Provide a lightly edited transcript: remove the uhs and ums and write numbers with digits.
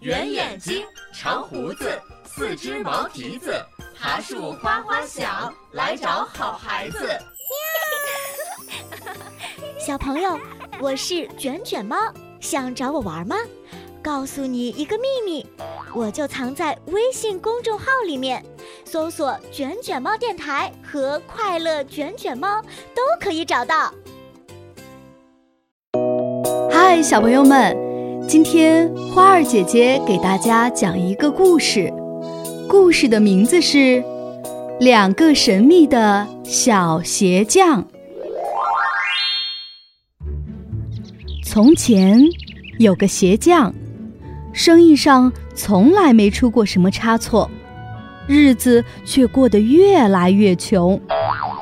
圆眼睛，长胡子，四只毛蹄子，爬树哗哗响，来找好孩子。 小朋友，我是卷卷猫，想找我玩吗？告诉你一个秘密，我就藏在微信公众号里面，搜索卷卷猫电台和快乐卷卷猫都可以找到。 嗨，小朋友们，今天花儿姐姐给大家讲一个故事，故事的名字是两个神秘的小鞋匠。从前有个鞋匠，生意上从来没出过什么差错，日子却过得越来越穷。